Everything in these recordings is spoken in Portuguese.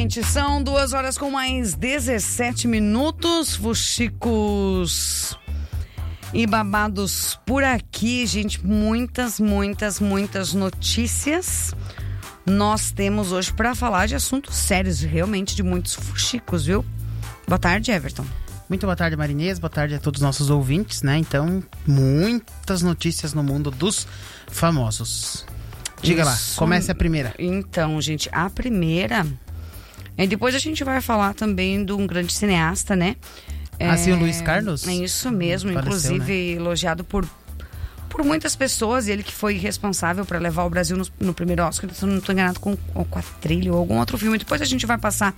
gente, são 2h com mais 17 minutos, fuxicos e babados por aqui, gente, muitas notícias nós temos hoje para falar de assuntos sérios, realmente de muitos fuxicos, viu? Boa tarde, Everton. Muito boa tarde, Marinês, boa tarde a todos os nossos ouvintes, né? Então, muitas notícias no mundo dos famosos. Diga lá, comece a primeira. Então, gente, a primeira... E depois a gente vai falar também de um grande cineasta, né? Sim, o Luiz Carlos? É isso mesmo, faleceu, inclusive, né? Elogiado por muitas pessoas. Ele que foi responsável para levar o Brasil no primeiro Oscar, se eu não estou enganado, com a Trilha ou algum outro filme. Depois a gente vai passar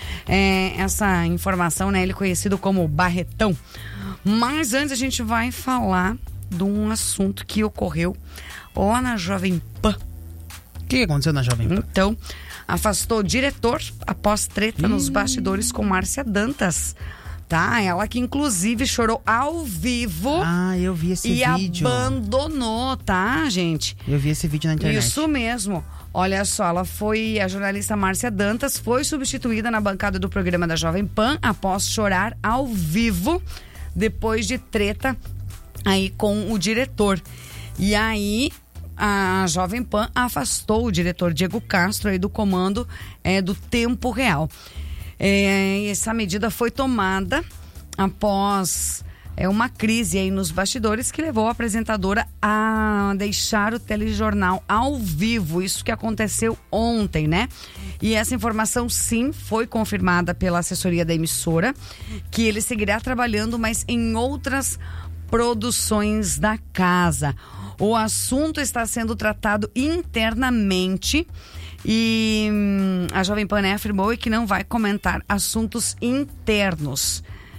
essa informação, né? Ele conhecido como Barretão. Mas antes a gente vai falar de um assunto que ocorreu lá na Jovem Pan. O que aconteceu na Jovem Pan? Então, afastou o diretor após treta nos bastidores com Márcia Dantas. Tá? Ela que inclusive chorou ao vivo. Eu vi esse vídeo. E abandonou, tá, gente? Eu vi esse vídeo na internet. Isso mesmo. Olha só, a jornalista Márcia Dantas foi substituída na bancada do programa da Jovem Pan após chorar ao vivo depois de treta aí com o diretor. E aí a Jovem Pan afastou o diretor Diego Castro aí do comando do Tempo Real. Essa medida foi tomada após uma crise aí nos bastidores que levou a apresentadora a deixar o telejornal ao vivo. Isso que aconteceu ontem, né? E essa informação, sim, foi confirmada pela assessoria da emissora, que ele seguirá trabalhando, mas em outras produções da casa. O assunto está sendo tratado internamente e a Jovem Pan afirmou que não vai comentar assuntos internos.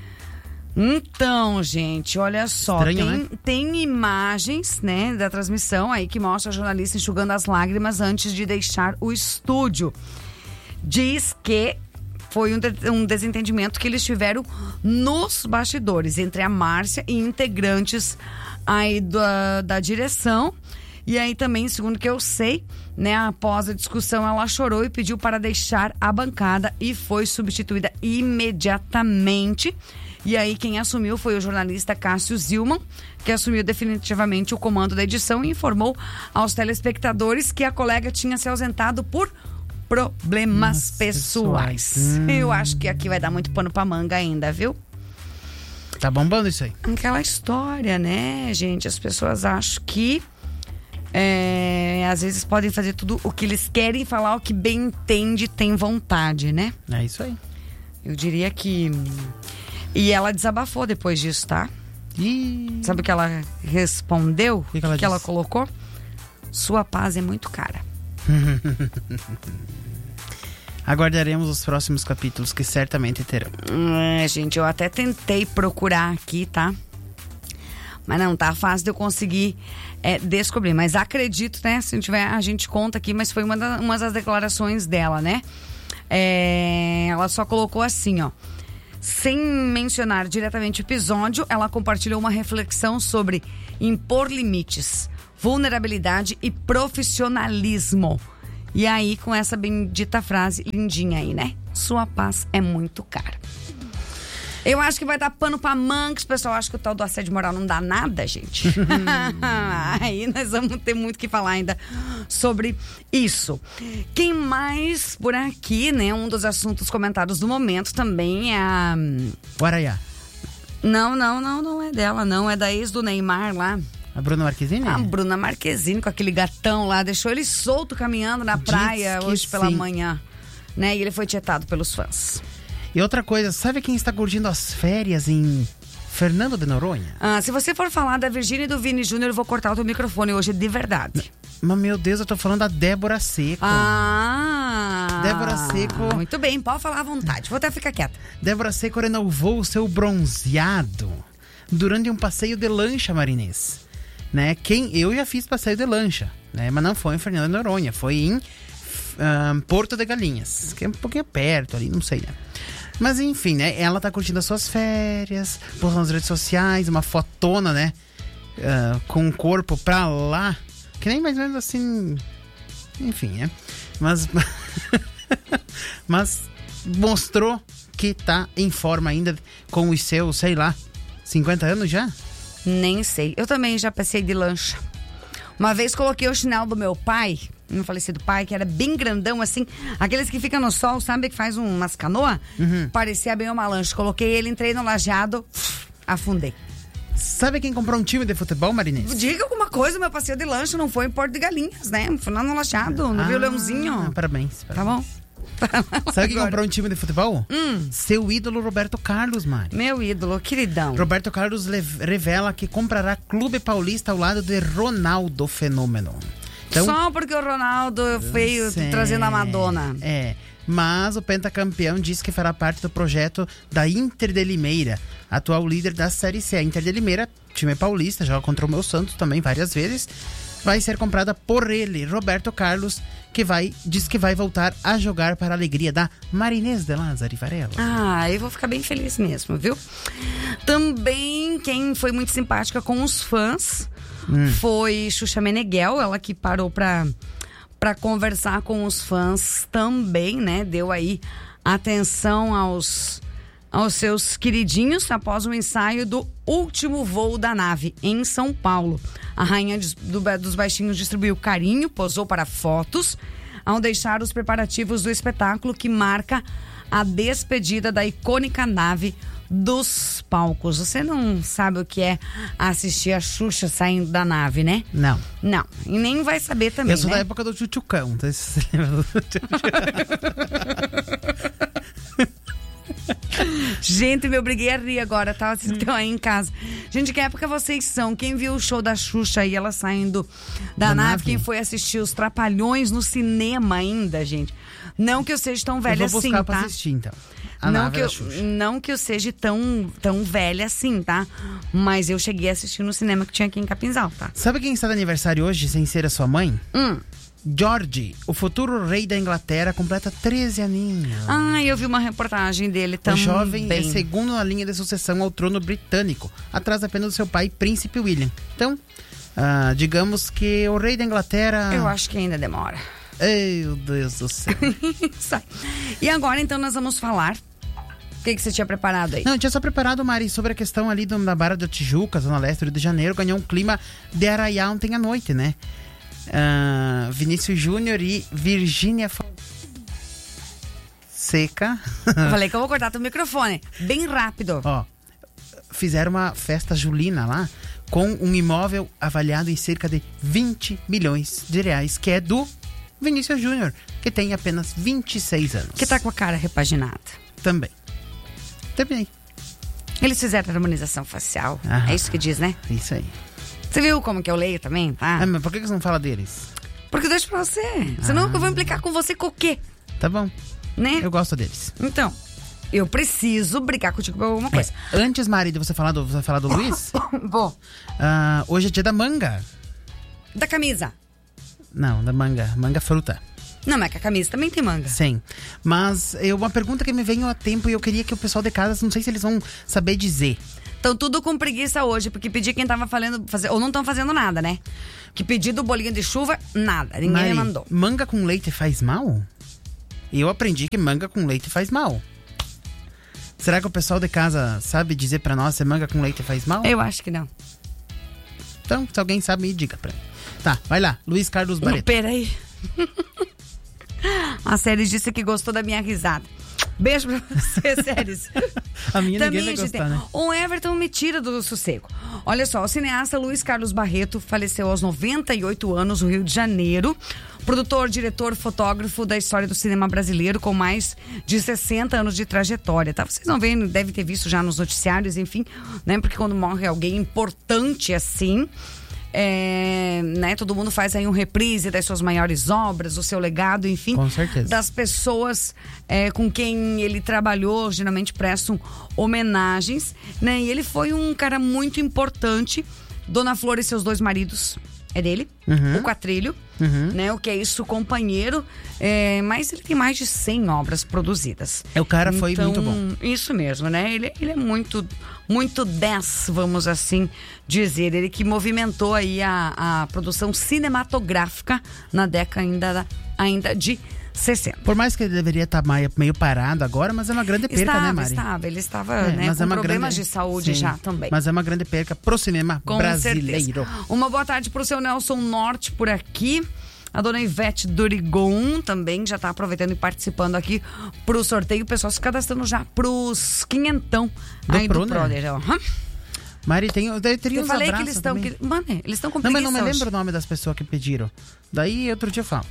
Então, gente, olha só, tem imagens, né, da transmissão aí que mostra a jornalista enxugando as lágrimas antes de deixar o estúdio. Diz que foi um desentendimento que eles tiveram nos bastidores entre a Márcia e integrantes aí da direção. E aí também, segundo que eu sei, né, após a discussão ela chorou e pediu para deixar a bancada e foi substituída imediatamente. E aí quem assumiu foi o jornalista Cássio Zilman, que assumiu definitivamente o comando da edição e informou aos telespectadores que a colega tinha se ausentado por problemas pessoais. Eu acho que aqui vai dar muito pano pra manga ainda, viu? Tá bombando isso aí. Aquela história, né, gente? As pessoas acham que às vezes podem fazer tudo o que eles querem, falar o que bem entende, tem vontade, né? É isso aí. Eu diria que... E ela desabafou depois disso, tá? Sabe o que ela respondeu? O que ela colocou? Sua paz é muito cara. Aguardaremos os próximos capítulos que certamente terão. Gente, eu até tentei procurar aqui, tá? Mas não tá fácil de eu conseguir descobrir. Mas acredito, né? Se não tiver, a gente conta aqui, mas foi uma das declarações dela, né? Ela só colocou assim, ó. Sem mencionar diretamente o episódio, ela compartilhou uma reflexão sobre impor limites, vulnerabilidade e profissionalismo. E aí, com essa bendita frase lindinha aí, né? Sua paz é muito cara. Eu acho que vai dar pano pra manga, o pessoal acha que o tal do assédio moral não dá nada, gente. Aí nós vamos ter muito que falar ainda sobre isso. Quem mais por aqui, né? Um dos assuntos comentados do momento também é a... Guaraiá. Não é dela, não. É da ex do Neymar lá. A Bruna Marquezine? A Bruna Marquezine, com aquele gatão lá, deixou ele solto caminhando na praia hoje pela manhã, né? E ele foi tietado pelos fãs. E outra coisa, sabe quem está curtindo as férias em Fernando de Noronha? Se você for falar da Virgínia e do Vini Júnior, eu vou cortar o teu microfone hoje, de verdade. Mas, meu Deus, eu tô falando da Débora Seco. Débora Seco... Muito bem, pode falar à vontade, vou até ficar quieta. Débora Seco renovou o seu bronzeado durante um passeio de lancha, Marinês. Né? Eu já fiz passeio de lancha, né? Mas não foi em Fernando de Noronha, foi em Porto de Galinhas, que é um pouquinho perto ali, não sei, né? Mas enfim, né? Ela tá curtindo as suas férias, postou nas redes sociais, uma fotona, né? Com o corpo pra lá, que nem mais ou menos assim... Enfim, né? Mas mostrou que tá em forma ainda com os seus, sei lá, 50 anos já? Nem sei. Eu também já passei de lancha. Uma vez coloquei o chinelo do meu pai, meu falecido pai, que era bem grandão assim, aqueles que ficam no sol, sabe, que faz umas canoas? Parecia bem uma lancha. Coloquei ele, entrei no lajeado, afundei. Sabe quem comprou um time de futebol, Marinês? Diga alguma coisa, meu passeio de lancha não foi em Porto de Galinhas, né? Foi lá no lajeado, no Rio Leãozinho. Parabéns. Tá bom? Sabe quem comprou um time de futebol? Seu ídolo Roberto Carlos, Mari. Meu ídolo, queridão. Roberto Carlos revela que comprará Clube Paulista ao lado de Ronaldo Fenômeno. Então, só porque o Ronaldo veio trazendo a Madonna. Mas o pentacampeão disse que fará parte do projeto da Inter de Limeira, atual líder da Série C. A Inter de Limeira, time paulista, joga contra o meu Santos também várias vezes, vai ser comprada por ele, Roberto Carlos, que diz que vai voltar a jogar para a alegria da Marinês de Lázaro Varela. Eu vou ficar bem feliz mesmo, viu? Também quem foi muito simpática com os fãs foi Xuxa Meneghel, ela que parou pra conversar com os fãs também, né? Deu aí atenção aos seus queridinhos após o ensaio do último voo da nave em São Paulo. A rainha dos baixinhos distribuiu carinho, posou para fotos, ao deixar os preparativos do espetáculo que marca a despedida da icônica nave dos palcos. Você não sabe o que é assistir a Xuxa saindo da nave, né? Não. Não. E nem vai saber também, Eu sou da época do Tchutchucão. Não sei se você lembra do Gente, me obriguei a rir agora, tá? Vocês que estão aí em casa. Gente, que época vocês são? Quem viu o show da Xuxa aí, ela saindo da nave? Quem foi assistir os Trapalhões no cinema ainda, gente? Não que eu seja tão velha assim, tá? Eu vou buscar pra assistir, então. Não que eu seja tão velha assim, tá? Mas eu cheguei a assistir no cinema que tinha aqui em Capinzal, tá? Sabe quem está de aniversário hoje, sem ser a sua mãe? George, o futuro rei da Inglaterra, completa 13 aninhos. Eu vi uma reportagem dele também. O jovem é segundo na linha de sucessão ao trono britânico, atrás apenas do seu pai, Príncipe William. Então, digamos que o rei da Inglaterra... Eu acho que ainda demora. Meu Deus do céu. E agora, então, nós vamos falar... O que você tinha preparado aí? Não, eu tinha só preparado, Mari, sobre a questão ali da Barra da Tijuca, Zona Leste do Rio de Janeiro, ganhou um clima de arraial ontem à noite, né? Vinícius Júnior e Virgínia Seca. Eu falei que eu vou cortar teu microfone. Bem rápido. Fizeram uma festa julina lá com um imóvel avaliado em cerca de 20 milhões de reais, que é do Vinícius Júnior, que tem apenas 26 anos. Que tá com a cara repaginada. Também. Eles fizeram harmonização facial. É isso que diz, né? Isso aí. Você viu como que eu leio também, tá? Mas por que você não fala deles? Porque eu deixo pra você. Senão eu vou implicar com você com o quê? Tá bom. Né? Eu gosto deles. Então, eu preciso brigar contigo por alguma coisa. Antes, Mari, de você falar do Luiz? Vou. Hoje é dia da manga. Da camisa? Não, da manga. Manga fruta. Não, mas que a camisa também tem manga. Sim. Mas uma pergunta que me veio há tempo e eu queria que o pessoal de casa, não sei se eles vão saber dizer. Estão tudo com preguiça hoje, porque pedi quem tava ou não estão fazendo nada, né? Que pedi do bolinho de chuva, nada. Ninguém Mari, me mandou. Manga com leite faz mal? Eu aprendi que manga com leite faz mal. Será que o pessoal de casa sabe dizer pra nós se manga com leite faz mal? Eu acho que não. Então, se alguém sabe, me diga pra mim. Tá, vai lá. Luiz Carlos Barreto. Peraí. A Séries disse que gostou da minha risada. Beijo pra você, Séries. A minha também, ninguém vai gostar, gente, né? O Everton me tira do sossego. Olha só, o cineasta Luiz Carlos Barreto faleceu aos 98 anos no Rio de Janeiro. Produtor, diretor, fotógrafo da história do cinema brasileiro, com mais de 60 anos de trajetória, tá? Vocês não veem, devem ter visto já nos noticiários, enfim, né? Porque quando morre alguém importante assim... né, todo mundo faz aí um reprise das suas maiores obras, o seu legado, enfim. Com certeza. Das pessoas com quem ele trabalhou, geralmente prestam homenagens, né? E ele foi um cara muito importante. Dona Flor e seus dois maridos, é dele, o Quatrilho, né? O que é isso, companheiro, mas ele tem mais de 100 obras produzidas. O cara foi então, muito bom. Isso mesmo, né? Ele é muito 10, vamos assim dizer. Ele que movimentou aí a produção cinematográfica na década ainda de 60. Por mais que ele deveria estar meio parado agora, mas é uma grande perca, né, Mari? Ele estava né, com problemas de saúde já também. Mas é uma grande perca pro cinema brasileiro. Certeza. Uma boa tarde pro seu Nelson Norte por aqui. A dona Ivete Dorigon também já tá aproveitando e participando aqui pro sorteio. O pessoal se cadastrando já pros quinhentão aí do Proder. Mari, eu teria uns falei que abraços também. Mano, eles estão com Não, preguiça mas não me hoje. lembro o nome das pessoas que pediram. Daí outro dia eu falo.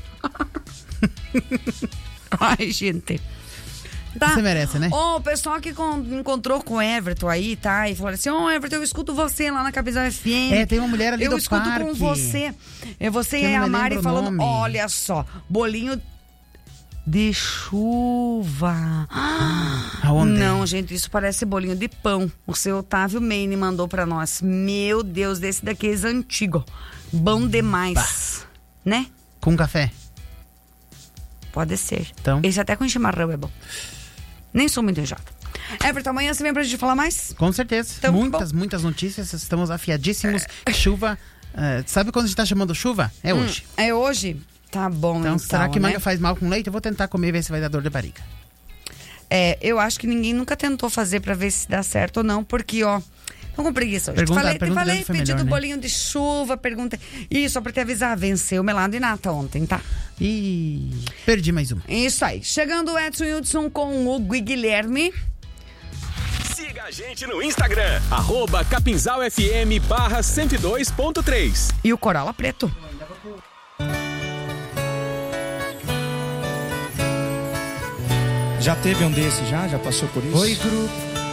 Ai, gente. Tá. Você merece, né? O pessoal que encontrou com o Everton aí, tá? E falou assim, Everton, eu escuto você lá na Capinzal FM. Tem uma mulher ali do parque. Eu escuto com você. Você e a Mari falando, olha só, bolinho de chuva. Aonde? Não, gente, isso parece bolinho de pão. O seu Otávio Meine mandou pra nós. Meu Deus, desse daqui é antigo. Bom demais. Né? Com café? Pode ser. Então. Esse até com chimarrão é bom. Nem sou muito enjoada. Everton, amanhã você vem pra gente falar mais? Com certeza. Então, muitas notícias. Estamos afiadíssimos. Chuva. Sabe quando a gente tá chamando chuva? É hoje. É hoje? Tá bom, então. Será que manga faz mal com leite? Eu vou tentar comer e ver se vai dar dor de barriga. Eu acho que ninguém nunca tentou fazer pra ver se dá certo ou não, porque, tô com preguiça hoje. Falei, pedindo melhor, bolinho de chuva, pergunta. E só pra te avisar, venceu o melado e nata ontem, tá? Ih, perdi mais uma. Isso aí. Chegando o Edson Hudson com o Hugo e Guilherme. Siga a gente no Instagram, @capinzalfm/102.3. E o Corolla Preto. Já teve um desses, já passou por isso? Oi, grupo.